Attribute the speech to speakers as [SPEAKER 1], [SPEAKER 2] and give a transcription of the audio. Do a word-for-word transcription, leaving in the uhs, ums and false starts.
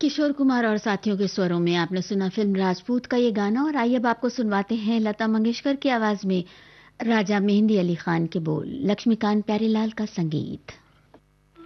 [SPEAKER 1] किशोर कुमार और साथियों के स्वरों में आपने सुना फिल्म राजपूत का ये गाना। और आइए अब आपको सुनवाते हैं लता मंगेशकर की आवाज में राजा मेहंदी अली खान के बोल, लक्ष्मीकांत प्यारेलाल का संगीत।